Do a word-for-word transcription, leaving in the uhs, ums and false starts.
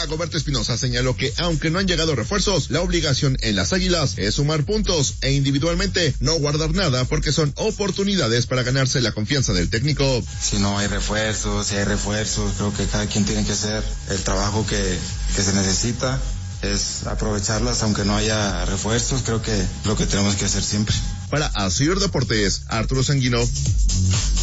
Dagoberto Espinosa señaló que aunque no han llegado refuerzos, la obligación en las Águilas es sumar puntos e individualmente no guardar nada porque son oportunidades para ganarse la confianza del técnico. Si no hay refuerzos, si hay refuerzos, creo que cada quien tiene que hacer el trabajo que, que se necesita, es aprovecharlas aunque no haya refuerzos, creo que lo que tenemos que hacer siempre. Para Asir Deportes, Arturo Sanguino.